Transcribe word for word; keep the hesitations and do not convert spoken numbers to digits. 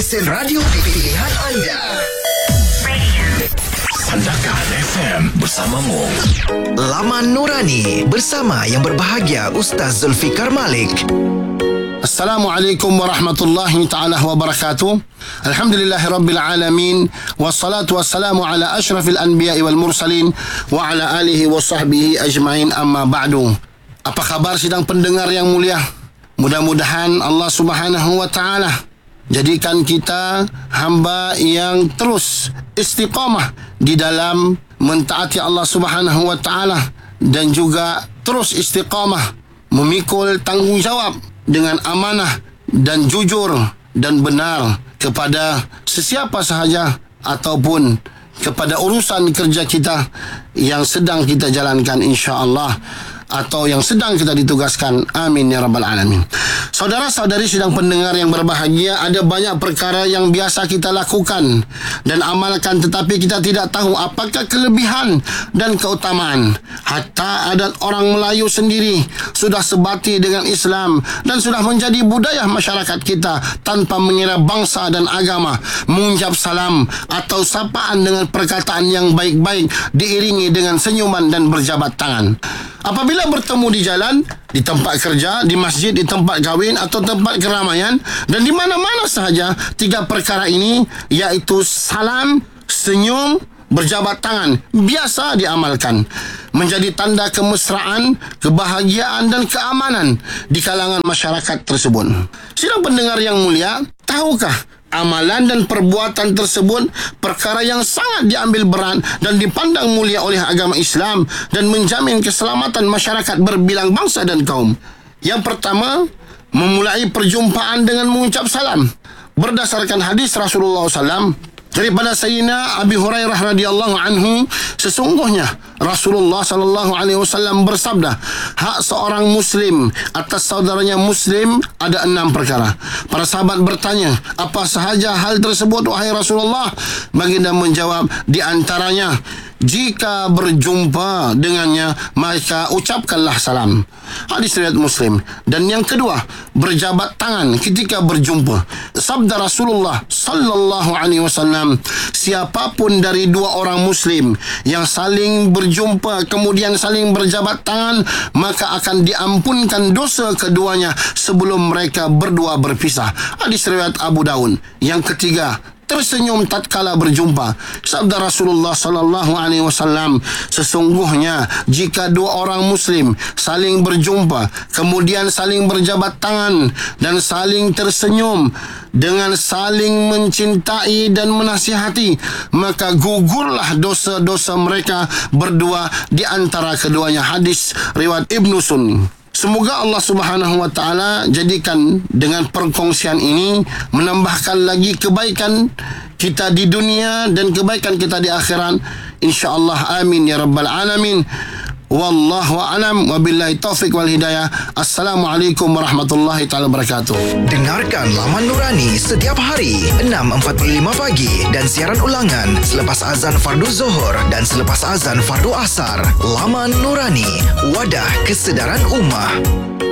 Stesen radio pilihan anda. Sandakan F M bersamamu. Laman Nurani bersama yang berbahagia Ustaz Zulfikar Malik. Assalamualaikum warahmatullahi ta'ala wabarakatuh. Alhamdulillahirabbil alamin. Wassalatu wassalamu ala asyrafil anbiya'i wal mursalin wa ala alihi wa sahbihi ajma'in, amma ba'du. Apa khabar sidang pendengar yang mulia? Mudah-mudahan Allah Subhanahu wa ta'ala jadikan kita hamba yang terus istiqamah di dalam mentaati Allah Subhanahu wa ta'ala dan juga terus istiqamah memikul tanggungjawab dengan amanah dan jujur dan benar kepada sesiapa sahaja ataupun kepada urusan kerja kita yang sedang kita jalankan, insya-Allah, atau yang sedang kita ditugaskan. Amin ya rabbal alamin. Saudara-saudari sidang pendengar yang berbahagia, ada banyak perkara yang biasa kita lakukan dan amalkan, tetapi kita tidak tahu apakah kelebihan dan keutamaan. Hatta adat orang Melayu sendiri sudah sebati dengan Islam dan sudah menjadi budaya masyarakat kita tanpa mengira bangsa dan agama. Mengucap salam atau sapaan dengan perkataan yang baik-baik diiringi dengan senyuman dan berjabat tangan. Apabila bertemu di jalan, di tempat kerja, di masjid, di tempat kahwin atau tempat keramaian dan di mana-mana sahaja, tiga perkara ini iaitu salam, senyum, berjabat tangan biasa diamalkan, menjadi tanda kemesraan, kebahagiaan dan keamanan di kalangan masyarakat tersebut. Sidang pendengar yang mulia, tahukah amalan dan perbuatan tersebut perkara yang sangat diambil berat dan dipandang mulia oleh agama Islam dan menjamin keselamatan masyarakat berbilang bangsa dan kaum. Yang pertama, memulai perjumpaan dengan mengucap salam. Berdasarkan hadis Rasulullah sallallahu alaihi wasallam daripada Sayyidina Abi Hurairah radhiyallahu anhu, sesungguhnya Rasulullah sallallahu alaihi wasallam bersabda, hak seorang muslim atas saudaranya muslim ada enam perkara. Para sahabat bertanya, apa sahaja hal tersebut wahai Rasulullah? Baginda menjawab, di antaranya, jika berjumpa dengannya maka ucapkanlah salam. Hadis riwayat Muslim. Dan yang kedua, berjabat tangan ketika berjumpa. Sabda Rasulullah sallallahu alaihi wasallam, siapapun dari dua orang muslim yang saling berjumpa kemudian saling berjabat tangan, maka akan diampunkan dosa keduanya sebelum mereka berdua berpisah. Hadis riwayat Abu Daud. Yang ketiga, tersenyum tatkala berjumpa. Sabda Rasulullah sallallahu alaihi wasallam, sesungguhnya jika dua orang muslim saling berjumpa kemudian saling berjabat tangan dan saling tersenyum dengan saling mencintai dan menasihati, maka gugurlah dosa-dosa mereka berdua di antara keduanya. Hadis riwayat Ibnu Sunni. Semoga Allah Subhanahu wa ta'ala jadikan dengan perkongsian ini menambahkan lagi kebaikan kita di dunia dan kebaikan kita di akhirat, insya-Allah. Amin ya rabbal alamin. Wallahu a'lam wa billahi taufiq wal hidayah. Assalamualaikum warahmatullahi taala wabarakatuh. Dengarkan Laman Nurani setiap hari enam empat puluh lima pagi dan siaran ulangan selepas azan fardu Zuhur dan selepas azan fardu Asar. Laman Nurani, wadah kesedaran ummah.